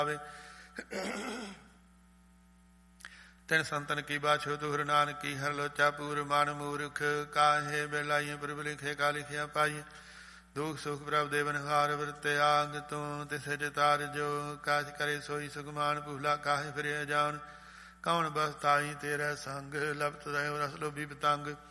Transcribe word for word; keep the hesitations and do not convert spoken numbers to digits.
ਤਿਨ ਸੰਤਨ ਕੀ ਬਾਛੋ ਤੁਹਰ ਨਾਨਕੀ ਹਰ ਲੋਚਾ ਪੂਰ ਮਨ ਮੂਰਖ ਕਾਹੇ ਬੇਲਾਈਏ ਪ੍ਰਭ ਲਿਖੇ ਕਾ ਲਿਖਿਆ ਪਾਈਏ ਦੁਖ ਸੁਖ ਪ੍ਰਭ ਦੇਵਨ ਹਾਰ ਵਰਤਿਆਗ ਤੂੰ ਤਿਸੇ ਜਤਾਰ ਜੋ ਕਾਜ ਕਰੇ ਸੋਈ ਸੁਗਮਾਨ ਭੂਲਾ ਕਾਹੇ ਫਿਰਿਆ ਜਾਨ ਕੌਣ ਬਸਤਾਈ ਤੇਰਾ ਸੰਗ ਲਪਤ ਰਹਿ ਰਸ ਲੋਭੀ ਪਤੰਗ